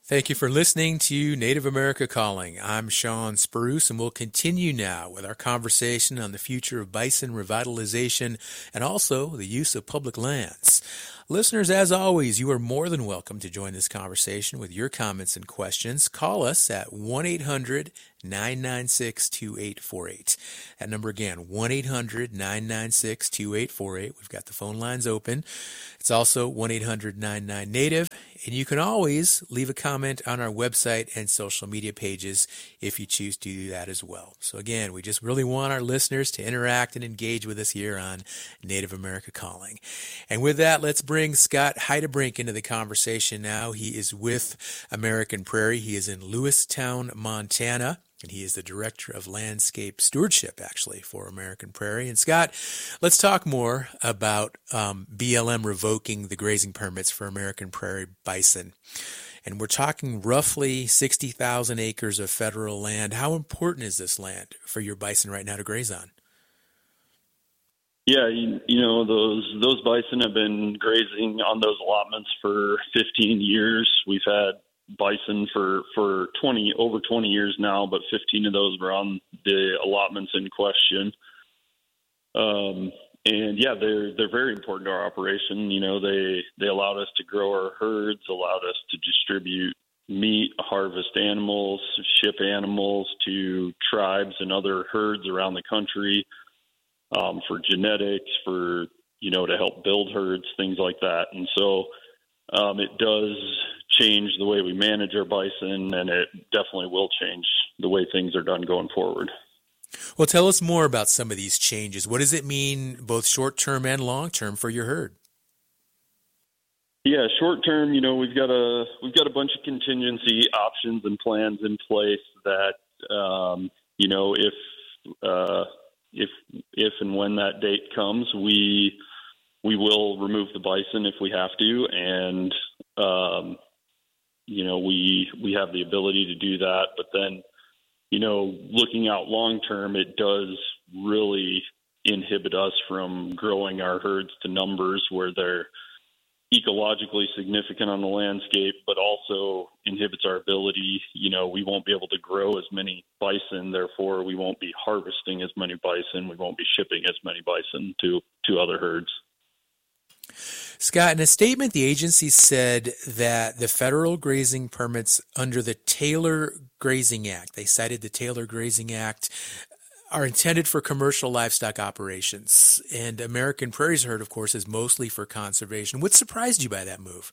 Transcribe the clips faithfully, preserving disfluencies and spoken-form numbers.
Thank you for listening to Native America Calling. I'm Sean Spruce, and we'll continue now with our conversation on the future of bison revitalization and also the use of public lands. Listeners, as always, you are more than welcome to join this conversation with your comments and questions. Call us at one eight hundred nine nine six two eight four eight. That number again, one eight hundred nine nine six two eight four eight. We've got the phone lines open. It's also one eight hundred nine nine Native. And you can always leave a comment on our website and social media pages if you choose to do that as well. So again, we just really want our listeners to interact and engage with us here on Native America Calling. And with that, let's bring Scott Heidebrink into the conversation now. He is with American Prairie. He is in Lewistown, Montana. And he is the Director of Landscape Stewardship, actually, for American Prairie. And Scott, let's talk more about um, B L M revoking the grazing permits for American Prairie bison. And we're talking roughly sixty thousand acres of federal land. How important is this land for your bison right now to graze on? Yeah, you, you know, those those bison have been grazing on those allotments for fifteen years. We've had bison for, for twenty over twenty years now, but fifteen of those were on the allotments in question. Um, and yeah, they're they're very important to our operation. You know, they they allowed us to grow our herds, allowed us to distribute meat, harvest animals, ship animals to tribes and other herds around the country, um, for genetics, for, you know, to help build herds, things like that. And so um, it does change the way we manage our bison, and it definitely will change the way things are done going forward. Well, tell us more about some of these changes. What does it mean, both short-term and long-term, for your herd? Yeah, short-term, you know, we've got a we've got a bunch of contingency options and plans in place that, um, you know, if uh, if if and when that date comes, we we will remove the bison if we have to, and um, you know, we we have the ability to do that. But then, you know, looking out long term, it does really inhibit us from growing our herds to numbers where they're ecologically significant on the landscape, but also inhibits our ability. You know, we won't be able to grow as many bison, therefore we won't be harvesting as many bison, we won't be shipping as many bison to, to other herds. Scott, in a statement, the agency said that the federal grazing permits under the Taylor Grazing Act, they cited the Taylor Grazing Act, are intended for commercial livestock operations. And American Prairie's herd, of course, is mostly for conservation. What surprised you by that move?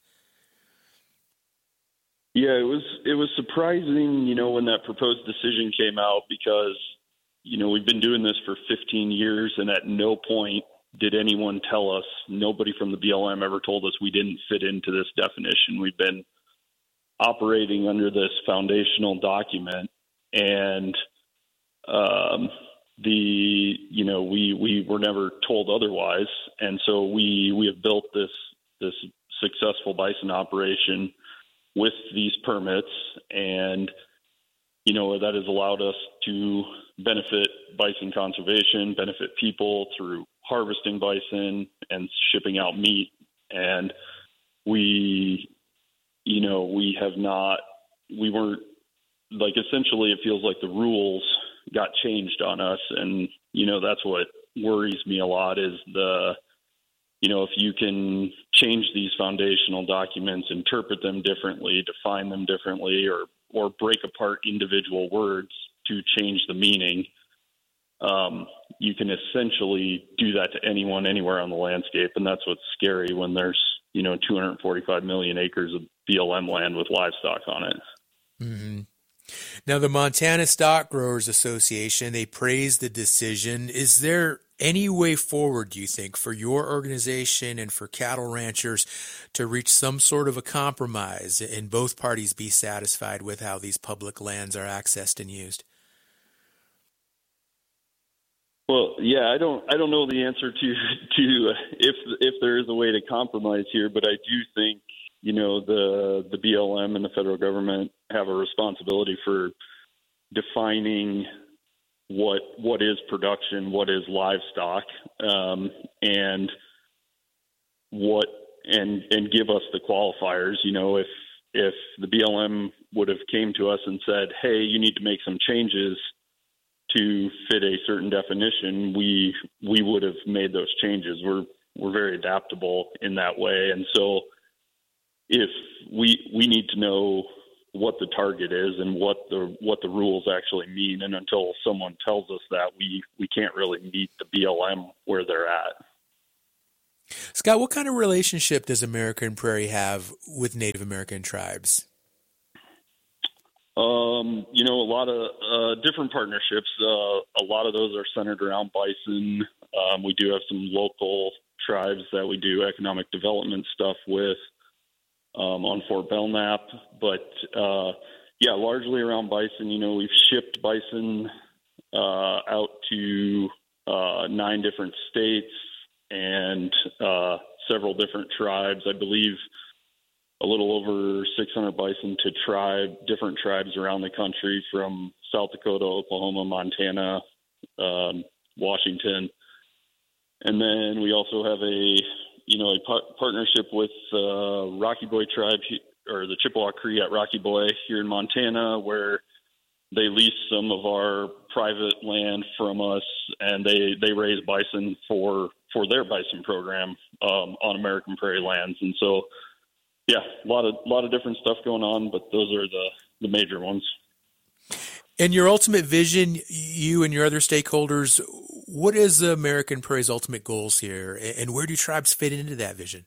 Yeah, it was it was surprising, you know, when that proposed decision came out, because, you know, we've been doing this for fifteen years, and at no point did anyone tell us, nobody from the B L M ever told us we didn't fit into this definition. We've been operating under this foundational document, and um, the, you know, we, we were never told otherwise. And so we, we have built this, this successful bison operation with these permits, and, you know, that has allowed us to benefit bison conservation, benefit people through harvesting bison and shipping out meat. And we, you know, we have not, we weren't, like, essentially it feels like the rules got changed on us. And, you know, that's what worries me a lot, is the, you know, if you can change these foundational documents, interpret them differently, define them differently, or, or break apart individual words to change the meaning, Um, you can essentially do that to anyone, anywhere on the landscape. And that's what's scary when there's, you know, two hundred forty-five million acres of B L M land with livestock on it. Mm-hmm. Now, the Montana Stock Growers Association, they praised the decision. Is there any way forward, do you think, for your organization and for cattle ranchers to reach some sort of a compromise and both parties be satisfied with how these public lands are accessed and used? Well, yeah, I don't, I don't know the answer to, to if, if there is a way to compromise here, but I do think, you know, the, the B L M and the federal government have a responsibility for defining what, what is production, what is livestock, um, and what, and, and give us the qualifiers. You know, if, if the B L M would have came to us and said, hey, you need to make some changes to fit a certain definition, we we would have made those changes. We're we're very adaptable in that way. And so if we we need to know what the target is and what the what the rules actually mean, and until someone tells us that, we we can't really meet the B L M where they're at. Scott, what kind of relationship does American Prairie have with Native American tribes? Um, you know, a lot of uh, different partnerships. Uh, a lot of those are centered around bison. Um, we do have some local tribes that we do economic development stuff with um, on Fort Belknap. But, uh, yeah, largely around bison. You know, we've shipped bison uh, out to uh, nine different states and uh, several different tribes. I believe a little over six hundred bison to tribe, different tribes around the country, from South Dakota, Oklahoma, Montana, um, Washington. And then we also have a, you know, a par- partnership with uh, Rocky Boy tribe, or the Chippewa Cree at Rocky Boy here in Montana, where they lease some of our private land from us, and they, they raise bison for, for their bison program um, on American Prairie lands. And so, yeah, a lot of, a lot of different stuff going on, but those are the, the major ones. And your ultimate vision, you and your other stakeholders, what is American Prairie's ultimate goals here, and where do tribes fit into that vision?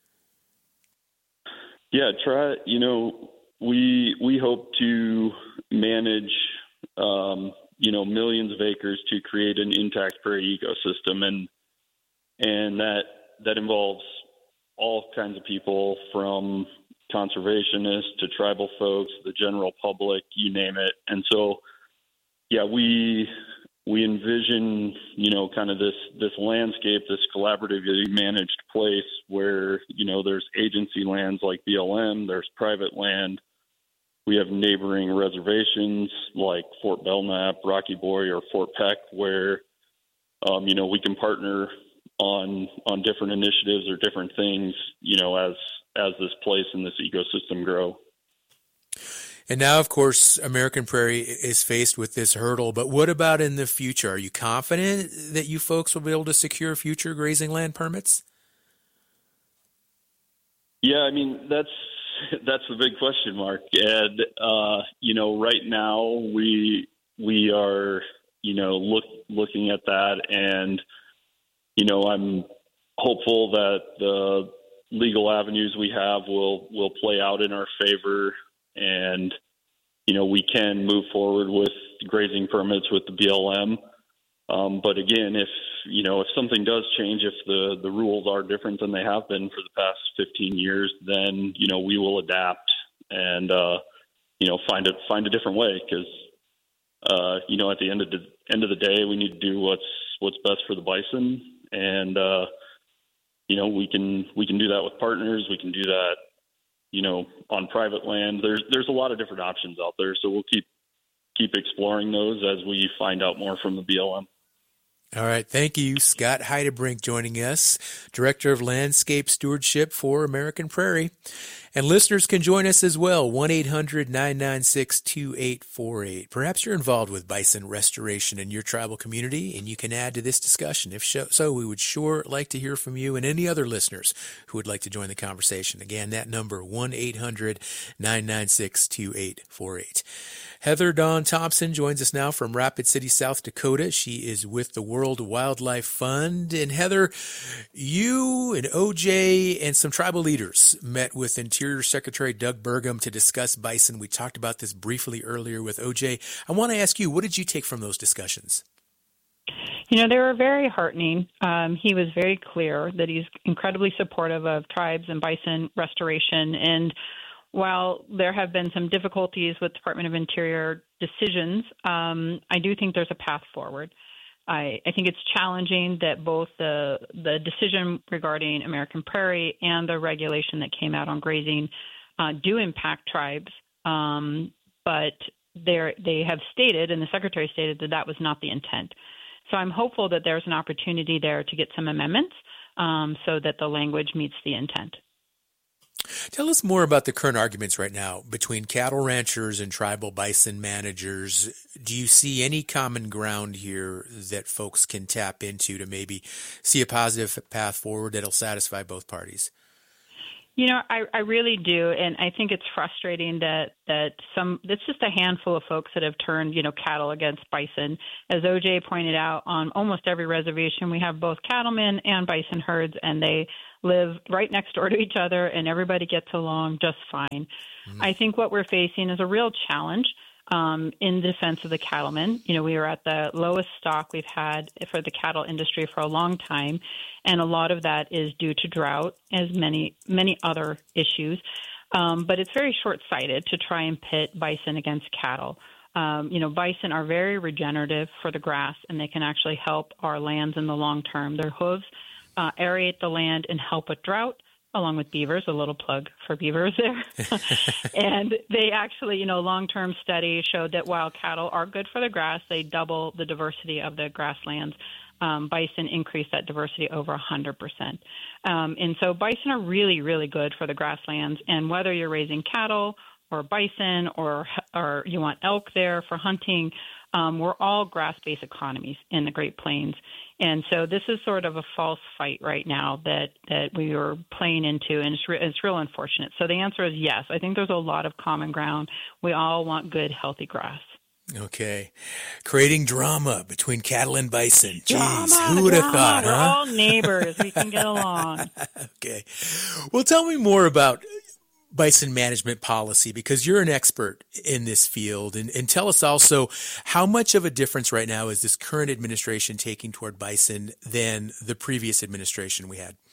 Yeah, try, you know, we we hope to manage, um, you know, millions of acres to create an intact prairie ecosystem, and and that that involves all kinds of people, from conservationists to tribal folks, the general public, you name it. And so, yeah, we we envision, you know, kind of this this landscape, this collaboratively managed place where, you know, there's agency lands like B L M, there's private land. We have neighboring reservations like Fort Belknap, Rocky Boy, or Fort Peck, where, um, you know, we can partner on on different initiatives or different things, you know, as as this place and this ecosystem grow. And now, of course, American Prairie is faced with this hurdle, but what about in the future? Are you confident that you folks will be able to secure future grazing land permits? Yeah, I mean, that's that's the big question mark. And, uh, you know, right now we we are, you know, look, looking at that, and, you know, I'm hopeful that the legal avenues we have will, will play out in our favor, and, you know, we can move forward with grazing permits with the B L M. Um, but again, if, you know, if something does change, if the, the rules are different than they have been for the past fifteen years, then, you know, we will adapt and, uh, you know, find a, find a different way. Cause, uh, you know, at the end of the end of the day, we need to do what's, what's best for the bison. And, uh, you know, we can, we can do that with partners. We can do that, you know, on private land. There's, there's a lot of different options out there. So we'll keep, keep exploring those as we find out more from the B L M. All right. Thank you, Scott Heidebrink, joining us, Director of Landscape Stewardship for American Prairie. And listeners can join us as well, one eight hundred nine nine six two eight four eight. Perhaps you're involved with bison restoration in your tribal community, and you can add to this discussion. If so, we would sure like to hear from you and any other listeners who would like to join the conversation. Again, that number, one eight hundred nine nine six two eight four eight. Heather Dawn Thompson joins us now from Rapid City, South Dakota. She is with the World Wildlife Fund. And Heather, you and O J and some tribal leaders met with Interior Secretary Doug Burgum to discuss bison. We talked about this briefly earlier with O J. I want to ask you, what did you take from those discussions? You know, they were very heartening. Um, he was very clear that he's incredibly supportive of tribes and bison restoration. And while there have been some difficulties with Department of Interior decisions, um, I do think there's a path forward. I, I think it's challenging that both the the decision regarding American Prairie and the regulation that came out on grazing uh, do impact tribes, um, but they have stated, and the Secretary stated, that that was not the intent. So I'm hopeful that there's an opportunity there to get some amendments um, so that the language meets the intent. Tell us more about the current arguments right now between cattle ranchers and tribal bison managers. Do you see any common ground here that folks can tap into to maybe see a positive path forward that'll satisfy both parties? You know, I, I really do, and I think it's frustrating that that some it's just a handful of folks that have turned, you know, cattle against bison. As O J pointed out, on almost every reservation, we have both cattlemen and bison herds, and they live right next door to each other, and everybody gets along just fine. Mm-hmm. I think what we're facing is a real challenge um, in the defense of the cattlemen. You know, we are at the lowest stock we've had for the cattle industry for a long time, and a lot of that is due to drought, as many, many other issues. Um, but it's very short-sighted to try and pit bison against cattle. Um, you know, bison are very regenerative for the grass, and they can actually help our lands in the long term. Their hooves uh, aerate the land and help with drought, along with beavers, a little plug for beavers there. And they actually, you know, long-term studies showed that while cattle are good for the grass, they double the diversity of the grasslands. Um, bison increase that diversity over one hundred percent. Um, and so bison are really, really good for the grasslands. And whether you're raising cattle or bison or or you want elk there for hunting, um, we're all grass-based economies in the Great Plains. And so this is sort of a false fight right now that, that we are playing into, and it's, re- it's real unfortunate. So the answer is yes. I think there's a lot of common ground. We all want good, healthy grass. Okay. Creating drama between cattle and bison. Jeez, drama, who would have drama. thought, We're huh? all neighbors. We can get along. Okay. Well, tell me more about bison management policy, because you're an expert in this field. And, and tell us also, how much of a difference right now is this current administration taking toward bison than the previous administration we had?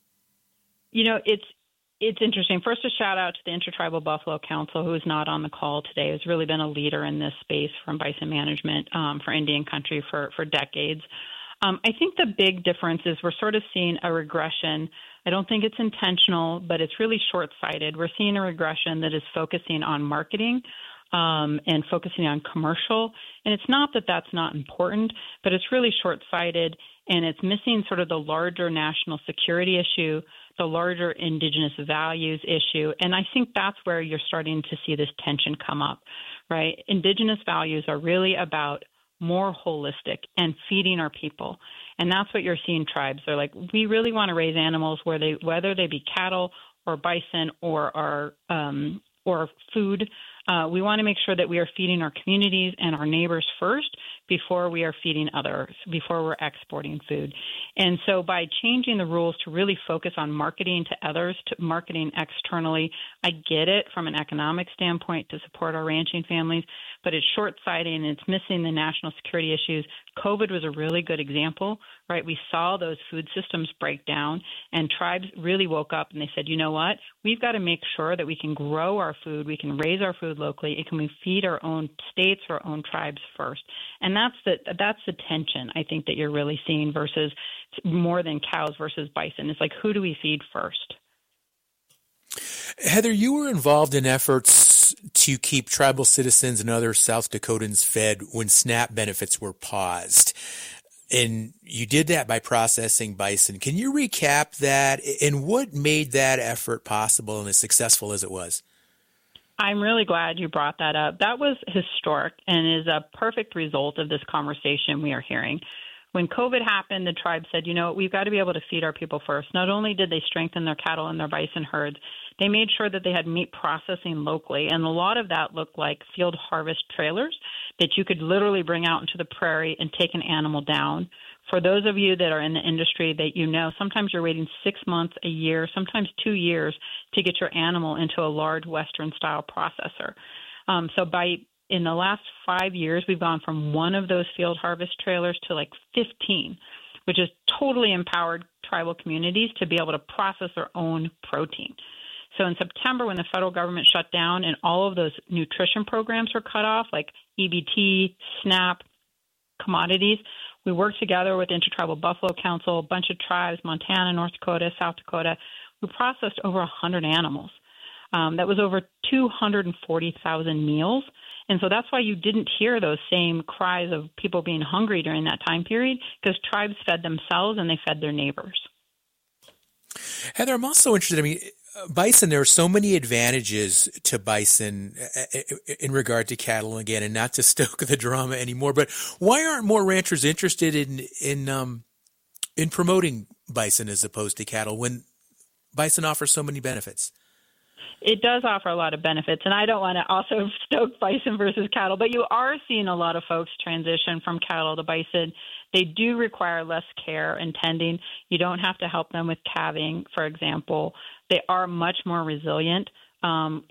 You know, it's It's interesting. First, a shout out to the Intertribal Buffalo Council, who is not on the call today, has really been a leader in this space from bison management um, for Indian country for, for decades. Um, I think the big difference is we're sort of seeing a regression. I don't think it's intentional, but it's really short-sighted. We're seeing a regression that is focusing on marketing um, and focusing on commercial. And it's not that that's not important, but it's really short-sighted, and it's missing sort of the larger national security issue, the larger indigenous values issue. And I think that's where you're starting to see this tension come up, right? Indigenous values are really about more holistic and feeding our people. And that's what you're seeing tribes. They're like, we really want to raise animals where they, whether they be cattle or bison or our, um, or food. Uh, we want to make sure that we are feeding our communities and our neighbors first before we are feeding others, before we're exporting food. And so by changing the rules to really focus on marketing to others, to marketing externally, I get it from an economic standpoint to support our ranching families, but it's short-sighted and it's missing the national security issues. COVID was a really good example, right? We saw those food systems break down, and tribes really woke up and they said, you know what? We've got to make sure that we can grow our food, we can raise our food locally, and can we feed our own states, our own tribes first. And that's the, that's the tension, I think, that you're really seeing versus more than cows versus bison. It's like, who do we feed first? Heather, you were involved in efforts to keep tribal citizens and other South Dakotans fed when SNAP benefits were paused. And you did that by processing bison. Can you recap that, and what made that effort possible and as successful as it was? I'm really glad you brought that up. That was historic and is a perfect result of this conversation we are hearing. When COVID happened, the tribe said, you know, we've got to be able to feed our people first. Not only did they strengthen their cattle and their bison herds, they made sure that they had meat processing locally. And a lot of that looked like field harvest trailers that you could literally bring out into the prairie and take an animal down. For those of you that are in the industry that you know, sometimes you're waiting six months, a year, sometimes two years to get your animal into a large Western-style processor. Um, so by in the last five years, we've gone from one of those field harvest trailers to like fifteen, which has totally empowered tribal communities to be able to process their own protein. So in September, when the federal government shut down and all of those nutrition programs were cut off, like E B T, SNAP, commodities, we worked together with Intertribal Buffalo Council, a bunch of tribes, Montana, North Dakota, South Dakota. We processed over one hundred animals. Um, that was over two hundred forty thousand meals. And so that's why you didn't hear those same cries of people being hungry during that time period, because tribes fed themselves and they fed their neighbors. Heather, I'm also interested, I mean, bison, there are so many advantages to bison in regard to cattle again, and not to stoke the drama anymore. But why aren't more ranchers interested in in um, in promoting bison as opposed to cattle when bison offers so many benefits? It does offer a lot of benefits, and I don't want to also stoke bison versus cattle, but you are seeing a lot of folks transition from cattle to bison. They do require less care and tending. You don't have to help them with calving, for example. They are much more resilient. Um,